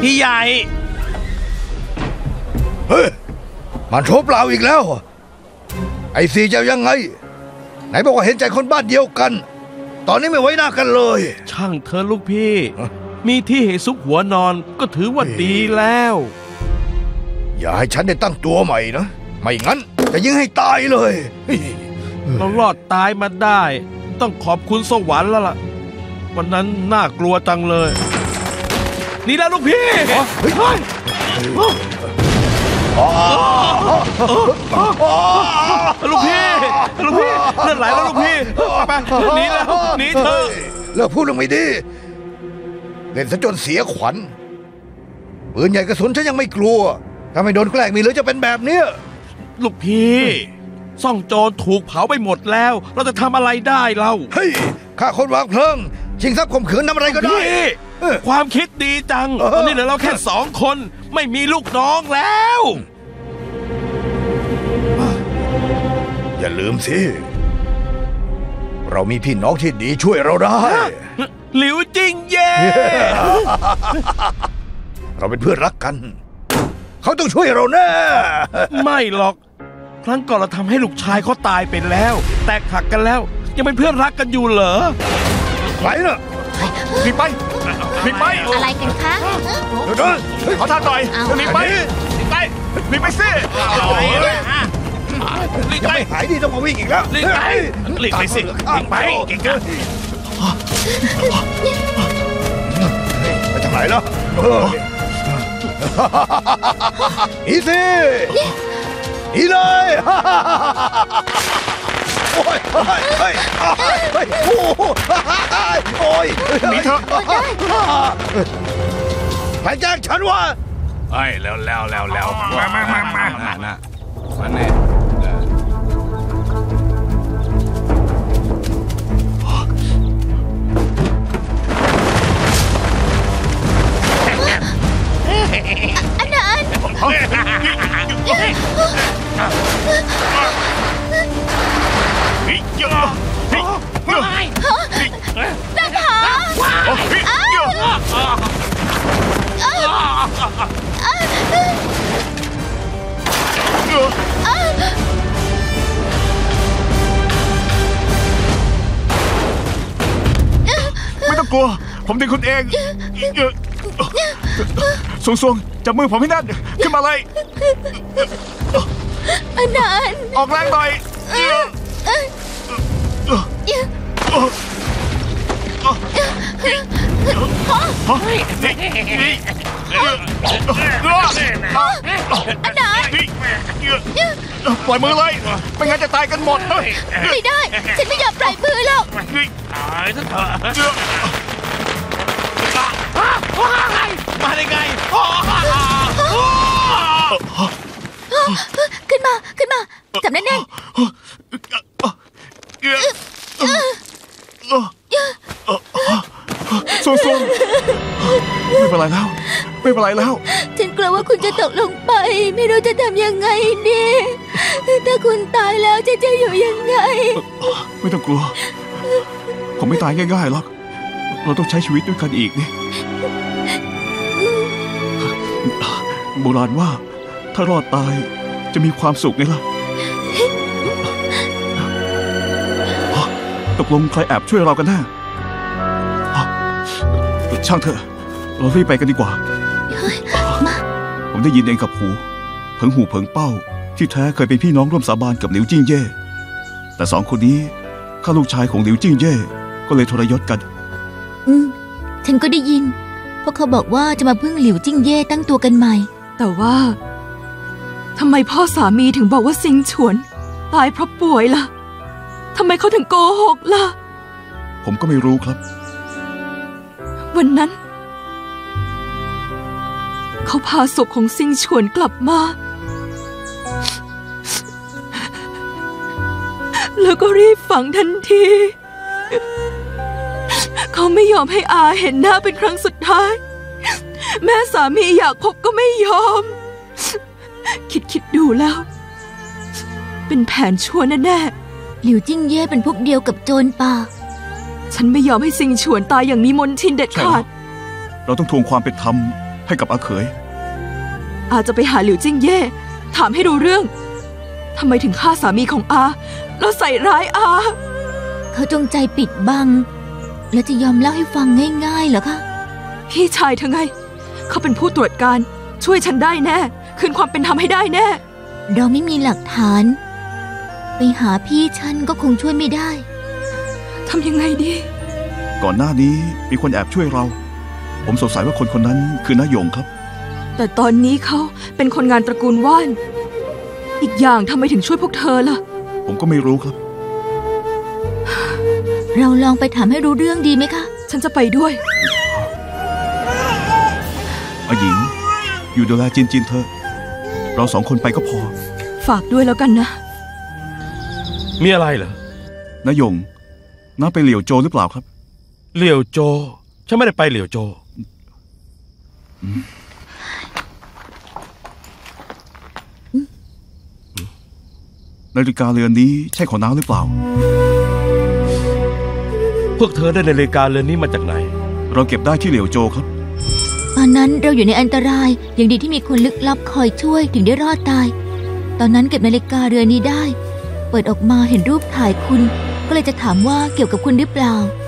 พี่ใหญ่เฮ้ยมันโชบเปล่าอีกแล้วไอ้สี่จะยังไงไหนบอกว่าเห็นใจคนบ้านเดียวกันตอนนี้ไม่ไว้หน้ากันเลยช่างเธอลูกพี่มีที่ให้ซุกหัวนอนก็ถือว่าดีแล้วอย่าให้ฉันได้ตั้งตัวใหม่นะไม่งั้นจะยิงให้ตายเลยเรารอดตายมาได้ต้องขอบคุณสวรรค์แล้วล่ะวันนั้นน่ากลัวจังเลยนี่แหละลูกพี่ลูกพี่เลือดไหลแล้วลูกพี่ไปหนีแล้วหนีเถอะเลิกพูดเรื่องไม่ดีเล่นซะจนเสียขวัญปืนใหญ่กระสุนฉันยังไม่กลัวถ้าไม่โดนแกล้งมีหรือจะเป็นแบบเนี้ยลูกพี่ซ่องโจรถูกเผาไปหมดแล้วเราจะทำอะไรได้เล่าเฮ้ยฆ่าคนวางเพลิงชิงทรัพย์ข่มขืนทำอะไรก็ได้ความคิดดีจังตอนนี้เหลือเราแค่2 คนไม่มีลูกน้องแล้วอย่าลืมสิเรามีพี่น้องที่ดีช่วยเราได้หลิวจิ้งเย่เราเป็นเพื่อนรักกันเขาต้องช่วยเราแน่ไม่หรอกครั้งก่อนเราทำให้ลูกชายเขาตายไปแล้วแตกหักกันแล้วยังเป็นเพื่อนรักกันอยู่เหรอไหนน่ะหนีไปอะไรกันคะขอท่านหน่อยหนีไปสิยังไม่หายดีต้องมาวิ่งอีกแล้วหลีกไปสิหลีกไปเก่งกันไปทางไหนล่ะอีสิอีเลยโอ้ยหนีเถอะไปแจ้งฉันว่าแล้วมาแน่อันนั้นตาผาไม่ต้องกลัวผมดึงคุณเองสวงจับมือผมให้แน่นขึ้นมาเลยอันนั้นออกแรงหน่อยอันนั้นปล่อยมือเลยไม่งั้นจะตายกันหมดไม่ได้ฉันไม่อยากปล่อยมือแล้วมาได้ไงขึ้นมาจับแน่นสวงไม่เป็นไรแล้วฉันกลัวว่าคุณจะตกลงไปไม่รู้จะทำยังไงดีถ้าคุณตายแล้วจะอยู่ยังไงไม่ต้องกลัวผมไม่ตายง่ายๆหรอกเราต้องใช้ชีวิตด้วยกันอีกนี่โบราณว่าถ้ารอดตายจะมีความสุขไงล่ะตกลงใครแอบช่วยเรากันแน่ช่างเถอะเรารีบไปกันดีกว่าผมได้ยินเองกับหูเผิงหูเผิงเป้าที่แท้เคยเป็นพี่น้องร่วมสาบานกับหลิวจิ้งเย่แต่2 คนนี้ข้าลูกชายของหลิวจิ้งเย่ก็เลยทรยศกันฉันก็ได้ยินพวกเขาบอกว่าจะมาพึ่งหลิวจิ้งเย่ตั้งตัวกันใหม่แต่ว่าทำไมพ่อสามีถึงบอกว่าซิงฉวนตายเพราะป่วยล่ะทำไมเขาถึงโกหกล่ะผมก็ไม่รู้ครับวันนั้นเขาพาศพของซิงฉวนกลับมาแล้วก็รีบฝังทันทีเขาไม่ยอมให้อาเห็นหน้าเป็นครั้งสุดท้ายแม่สามีอยากพบก็ไม่ยอมคิดดูแล้วเป็นแผนชั่วแน่หลิวจิ้งเย่เป็นพวกเดียวกับโจรป่าฉันไม่ยอมให้ซิงฉวนตายอย่างมีมนทินเด็ดขาดเราต้องทวงความเป็นธรรมให้กับอาเขยอาจะไปหาหลิวจิ้งเย่ถามให้รู้เรื่องทำไมถึงฆ่าสามีของอาแล้วใส่ร้ายอาเขาจงใจปิดบัง แล้วจะยอมเล่าให้ฟังง่ายๆเหรอคะพี่ชายเธอไงเขาเป็นผู้ตรวจการช่วยฉันได้แน่คืนความเป็นธรรมให้ได้แน่เราไม่มีหลักฐาน ไปหาพี่ฉันก็คงช่วยไม่ได้ทำยังไงดีก่อนหน้านี้มีคนแอบช่วยเรา ผมสงสัยว่าคนคนนั้นคือนายงครับแต่ตอนนี้เขาเป็นคนงานตระกูลว่านอีกอย่างทำไมถึงช่วยพวกเธอล่ะผมก็ไม่รู้ครับเราลองไปถามให้รู้เรื่องดีไหมคะฉันจะไปด้วยอาหญิง อยู่ดูแลจินจินเธอะเรา2 คนไปก็พอฝากด้วยแล้วกันนะมีอะไรเหรอนายงน้าไปเหลี่ยวโจหรือเปล่าครับเหลี่ยวโจฉันไม่ได้ไปเหลี่ยวโจนาฬิกาเรือนนี้ใช่ของน้าหรือเปล่าพวกเธอได้นาฬิกาเรือนนี้มาจากไหนเราเก็บได้ที่เหลี่ยวโจครับตอนนั้นเราอยู่ในอันตรายอย่างดีที่มีคนลึกลับคอยช่วยถึงได้รอดตาย ตอนนั้นเก็บนาฬิกาเรือนนี้ได้ เปิดออกมาเห็นรูปถ่ายคุณ ก็เลยจะถามว่าเกี่ยวกับคุณหรือเปล่า